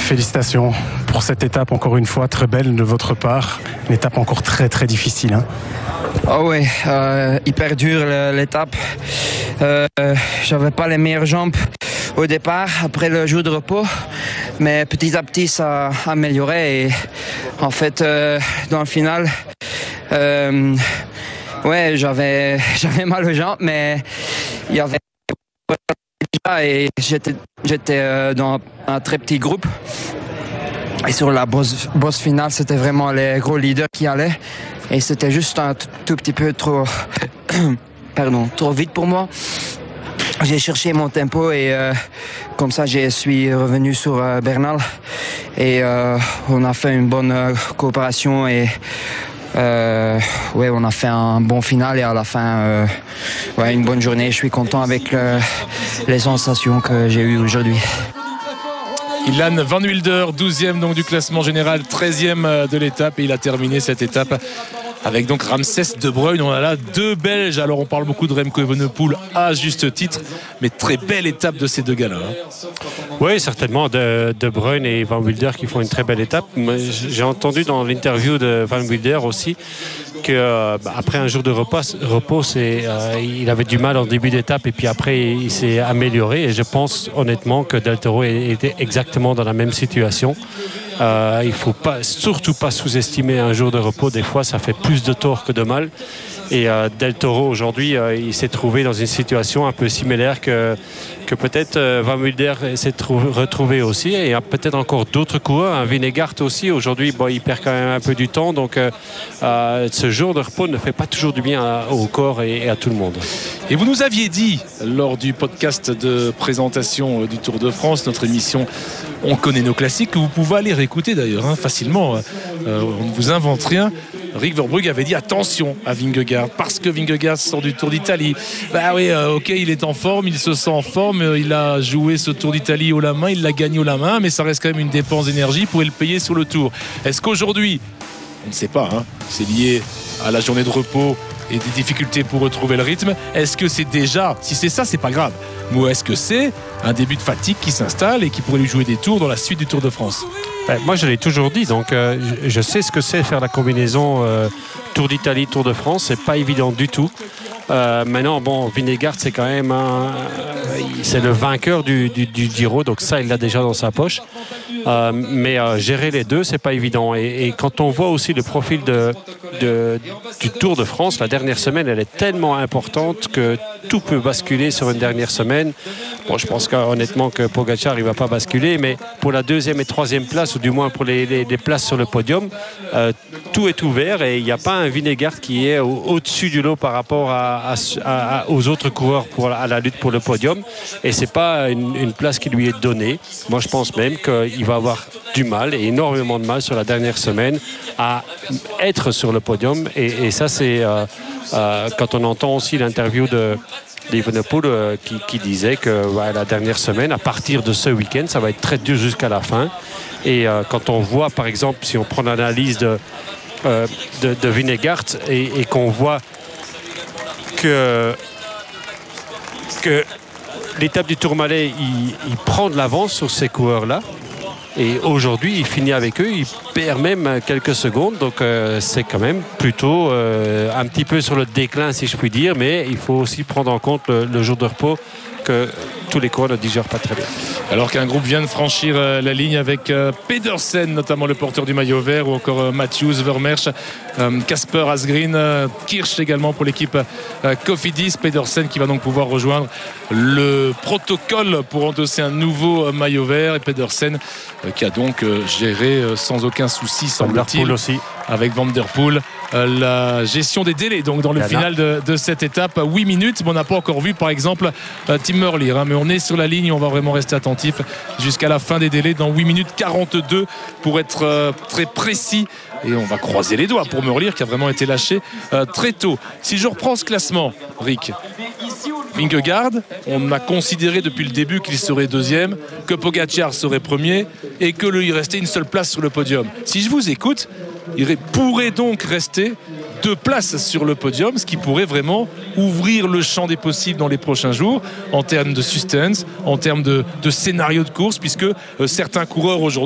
Félicitations pour cette étape, encore une fois, très belle de votre part. Une étape encore très très difficile. Hein. Oh oui, hyper dure l'étape. J'avais pas les meilleures jambes au départ, après le jour de repos. Mais petit à petit, ça a amélioré. Et en fait, dans le final, j'avais mal aux jambes, mais il y avait... Et j'étais dans un très petit groupe. Et sur la bosse finale, c'était vraiment les gros leaders qui allaient. Et c'était juste un tout petit peu trop vite pour moi. J'ai cherché mon tempo et comme ça, je suis revenu sur Bernal. Et on a fait une bonne coopération et on a fait un bon final et à la fin, une bonne journée. Je suis content avec les sensations que j'ai eues aujourd'hui. Ilan Van Wilder, 12e donc du classement général, 13e de l'étape et il a terminé cette étape avec donc Ramses De Bruyne. On a là deux Belges. Alors on parle beaucoup de Remco Evenepoel à juste titre, mais très belle étape de ces deux gars-là. Oui, certainement, De Bruyne et Van Wilder qui font une très belle étape. J'ai entendu dans l'interview de Van Wilder aussi qu'après un jour de repos, il avait du mal en début d'étape et puis après il s'est amélioré et je pense honnêtement que Del Toro était exactement dans la même situation. Il ne faut surtout pas sous-estimer un jour de repos. Des fois, ça fait plus de tort que de mal. Et Del Toro, aujourd'hui, il s'est trouvé dans une situation un peu similaire que peut-être Van Wilder s'est retrouvé aussi. Et il y a peut-être encore d'autres coureurs. Un Vingegaard aussi, aujourd'hui, il perd quand même un peu du temps. Donc, ce jour de repos ne fait pas toujours du bien au corps et à tout le monde. Et vous nous aviez dit, lors du podcast de présentation du Tour de France, notre émission On connaît nos classiques, que vous pouvez aller réécouter d'ailleurs facilement. On ne vous invente rien. Rick Verbrugge avait dit attention à Vingegaard parce que Vingegaard sort du Tour d'Italie. Il est en forme, il se sent en forme, il a joué ce Tour d'Italie haut la main, il l'a gagné haut la main, mais ça reste quand même une dépense d'énergie, il pourrait le payer sur le Tour. Est-ce qu'aujourd'hui, on ne sait pas, c'est lié à la journée de repos et des difficultés pour retrouver le rythme, est-ce que c'est déjà, si c'est ça, c'est pas grave, ou est-ce que c'est un début de fatigue qui s'installe et qui pourrait lui jouer des tours dans la suite du Tour de France? Moi, je l'ai toujours dit, donc je sais ce que c'est faire la combinaison Tour d'Italie, Tour de France, c'est pas évident du tout. Maintenant, Vingegaard, c'est quand même c'est le vainqueur du Giro, donc ça, il l'a déjà dans sa poche. Mais gérer les deux, c'est pas évident. Et quand on voit aussi le profil du Tour de France, la dernière semaine, elle est tellement importante que tout peut basculer sur une dernière semaine. Je pense honnêtement que Pogačar, il va pas basculer, mais pour la deuxième et troisième place, ou du moins pour les places sur le podium, tout est ouvert et il n'y a pas un Vingegaard qui est au-dessus du lot par rapport aux autres coureurs à la lutte pour le podium. Et c'est pas une place qui lui est donnée. Moi, je pense même qu'il va avoir du mal, et énormément de mal sur la dernière semaine, à être sur le podium. Et ça, c'est quand on entend aussi l'interview d'Evenepoel qui disait que la dernière semaine, à partir de ce week-end, ça va être très dur jusqu'à la fin. Et quand on voit, par exemple, si on prend l'analyse de Vingegaard et qu'on voit que l'étape du Tourmalet, il prend de l'avance sur ces coureurs-là. Et aujourd'hui, il finit avec eux, il perd même quelques secondes. Donc c'est quand même plutôt un petit peu sur le déclin, si je puis dire. Mais il faut aussi prendre en compte le jour de repos que tous les coureurs ne digèrent pas très bien. Alors qu'un groupe vient de franchir la ligne avec Pedersen, notamment le porteur du maillot vert, ou encore Matthews, Vermeersch, Kasper Asgreen, Kirch également pour l'équipe Cofidis. Pedersen qui va donc pouvoir rejoindre le protocole pour endosser un nouveau maillot vert. Et Pedersen qui a donc géré sans aucun souci, semble-t-il, aussi, avec Van Der Poel, la gestion des délais donc dans le final de cette étape. 8 minutes, mais on n'a pas encore vu par exemple Tim Merlier, mais on est sur la ligne, on va vraiment rester attentif jusqu'à la fin des délais dans 8 minutes 42 pour être très précis. Et on va croiser les doigts pour Merlier qui a vraiment été lâché très tôt. Si je reprends ce classement, Rick, Vingegaard, on a considéré depuis le début qu'il serait deuxième, que Pogačar serait premier et que il restait une seule place sur le podium. Si je vous écoute, il pourrait donc rester 2 places sur le podium, ce qui pourrait vraiment ouvrir le champ des possibles dans les prochains jours en termes de suspense, en termes de scénario de course, puisque certains coureurs aujourd'hui